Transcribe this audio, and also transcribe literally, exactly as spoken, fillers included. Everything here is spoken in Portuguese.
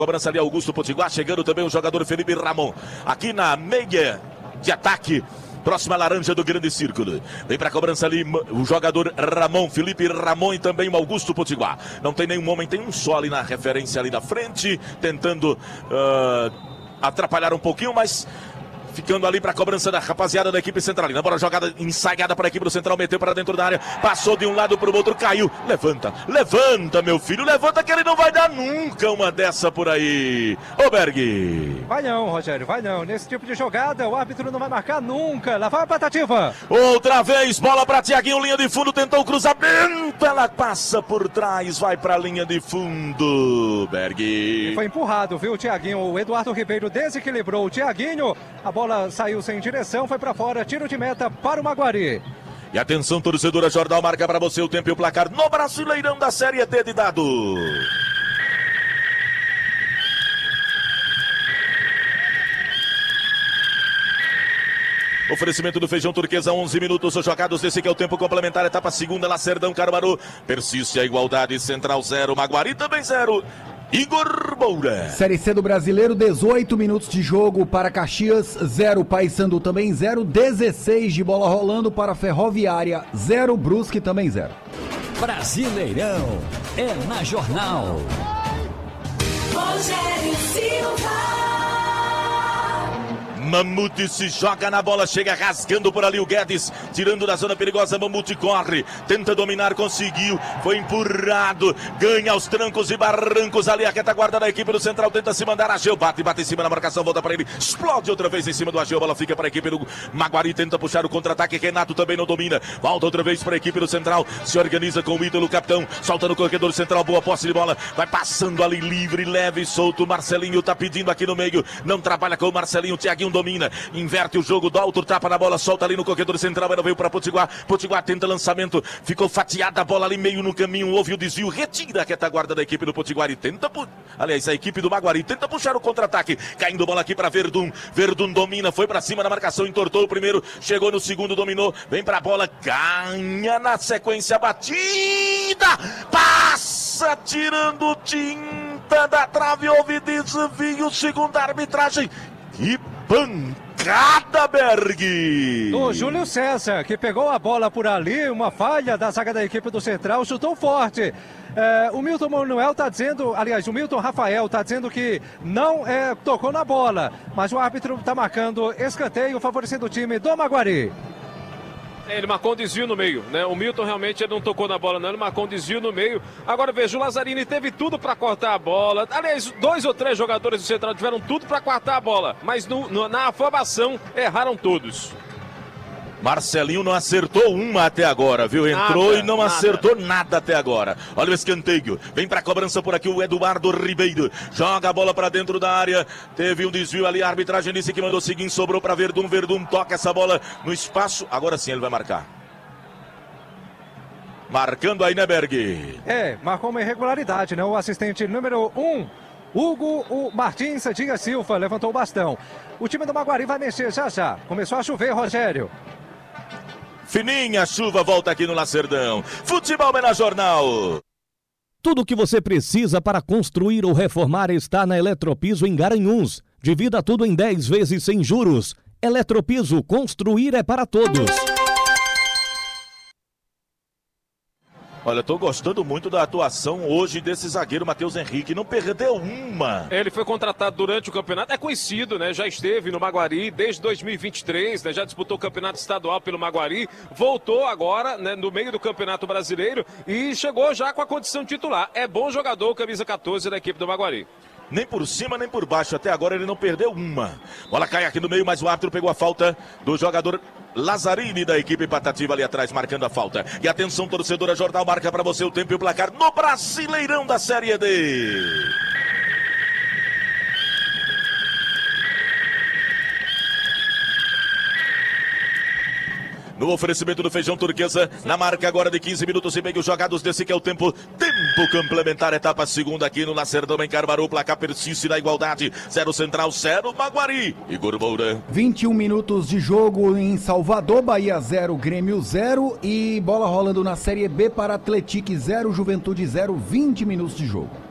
Cobrança ali, Augusto Potiguar, chegando também o jogador Felipe Ramon. Aqui na meia de ataque, próxima laranja do grande círculo. Vem pra cobrança ali o jogador Ramon, Felipe Ramon e também o Augusto Potiguar. Não tem nenhum homem, tem um só ali na referência ali da frente, tentando uh, atrapalhar um pouquinho, mas... ficando ali para a cobrança da rapaziada da equipe centralina. Bola jogada ensaiada para a equipe do Central, meteu para dentro da área, passou de um lado para o outro, caiu. Levanta, levanta, meu filho, levanta que ele não vai dar nunca uma dessa por aí. Ô Berg. Vai não, Rogério, vai não. Nesse tipo de jogada, o árbitro não vai marcar nunca. Lá vai a patativa. Outra vez, bola para Thiaguinho, linha de fundo, tentou o cruzamento. Ela passa por trás, vai para a linha de fundo. Berg. E foi empurrado, viu, Thiaguinho? O Eduardo Ribeiro desequilibrou o Thiaguinho. A bola saiu sem direção, foi para fora, tiro de meta para o Maguari. E atenção, torcedora, Jornal marca para você o tempo e o placar no Brasileirão da Série D de dado. Oferecimento do Feijão Turquesa, onze minutos jogados, esse que é o tempo complementar, etapa segunda, Lacerdão, Caruaru. Persiste a igualdade, Central zero, Maguari também zero. Igor Moura. Série C do Brasileiro, dezoito minutos de jogo para Caxias, zero. Paysandu também zero. dezesseis de bola rolando para Ferroviária, zero. Brusque também zero. Brasileirão é na Jornal. Rogério Silva. Mamute se joga na bola, chega rasgando por ali o Guedes, tirando da zona perigosa, Mamute corre, tenta dominar, conseguiu, foi empurrado, ganha os trancos e barrancos ali, a retaguarda da equipe do Central, tenta se mandar, Ageu bate, bate em cima da marcação, volta para ele, explode outra vez em cima do Ageu, a bola fica para a equipe do Maguari, tenta puxar o contra-ataque, Renato também não domina, volta outra vez para a equipe do Central, se organiza com o ídolo capitão, solta no corredor central, boa posse de bola, vai passando ali livre, leve e solto, Marcelinho tá pedindo aqui no meio, não trabalha com o Marcelinho, Thiaguinho domina, inverte o jogo, dá outro tapa na bola, solta ali no corredor central, ela veio para Potiguar, Potiguar tenta lançamento, ficou fatiada a bola ali meio no caminho, houve o desvio, retira a retaguarda da equipe do Potiguar e tenta, pu... aliás, a equipe do Maguari tenta puxar o contra-ataque, caindo bola aqui para Verdun, Verdun domina, foi para cima na marcação, entortou o primeiro, chegou no segundo, dominou, vem para a bola, ganha na sequência, batida, passa, tirando tinta da trave, houve desvio, segunda arbitragem, que pancada, Berg! O Júlio César, que pegou a bola por ali, uma falha da zaga da equipe do Central, chutou forte. É, o Milton Manuel está dizendo, aliás, o Milton Rafael está dizendo que não é, tocou na bola, mas o árbitro está marcando escanteio, favorecendo o time do Maguari. Ele marcou um desvio no meio, né? O Milton realmente ele não tocou na bola, não. Ele marcou um desvio no meio. Agora veja, o Lazzarini teve tudo para cortar a bola. Aliás, dois ou três jogadores do Central tiveram tudo para cortar a bola. Mas no, no, na afobação, erraram todos. Marcelinho não acertou uma até agora, viu? Entrou nada, e não nada. acertou nada até agora. Olha o escanteio. Vem pra cobrança por aqui o Eduardo Ribeiro. Joga a bola pra dentro da área. Teve um desvio ali. A arbitragem disse que mandou o seguinte. Sobrou pra Verdun. Verdun toca essa bola no espaço. Agora sim ele vai marcar. Marcando aí, né, Berg? É, marcou uma irregularidade, né? O assistente número um. Hugo o Martins Dias Silva levantou o bastão. O time do Maguari vai mexer já já. Começou a chover, Rogério. Fininha chuva volta aqui no Lacerdão. Futebol é na Jornal. Tudo o que você precisa para construir ou reformar está na Eletropiso em Garanhuns. Divida tudo em dez vezes sem juros. Eletropiso, construir é para todos. Olha, eu tô gostando muito da atuação hoje desse zagueiro Matheus Henrique, não perdeu uma. Ele foi contratado durante o campeonato, é conhecido, né? Já esteve no Maguari desde dois mil e vinte e três, né? Já disputou o campeonato estadual pelo Maguari, voltou agora, né, no meio do Campeonato Brasileiro e chegou já com a condição titular. É bom jogador, camisa quatorze da equipe do Maguari. Nem por cima, nem por baixo. Até agora ele não perdeu uma. Bola cai aqui no meio, mas o árbitro pegou a falta do jogador Lazzarini da equipe Patativa ali atrás, marcando a falta. E atenção, torcedora, Jornal marca para você o tempo e o placar no Brasileirão da Série D. No oferecimento do Feijão Turquesa, na marca agora de quinze minutos e meio jogados desse que é o tempo. Tempo complementar, etapa segunda aqui no Lacerdão, em Caruaru. Placar persiste na igualdade. Zero Central, zero Maguari. Igor Moura. vinte e um minutos de jogo em Salvador, Bahia zero, Grêmio zero. E bola rolando na Série B para Atlético zero, Juventude zero, vinte minutos de jogo.